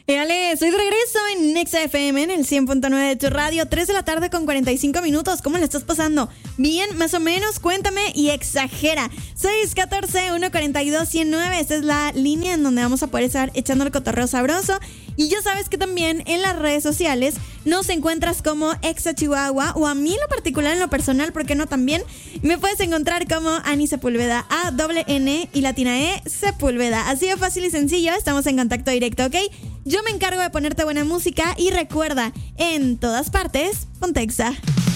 Éale, soy de regreso en Nexa FM en el 100.9 de tu radio, 3 de la tarde con 45 minutos. ¿Cómo le estás pasando? Bien, más o menos, cuéntame y exagera. 614-142-109, esta es la línea en donde vamos a poder estar echando el cotorreo sabroso. Y ya sabes que también en las redes sociales nos encuentras como Exa Chihuahua, o a mí en lo particular, en lo personal, ¿por qué no también? Me puedes encontrar como Ani Sepúlveda, A-N y latina E Sepúlveda. Así de fácil y sencillo, estamos en contacto directo, ¿ok? Yo me encargo de ponerte buena música y recuerda, en todas partes, ponte Exa.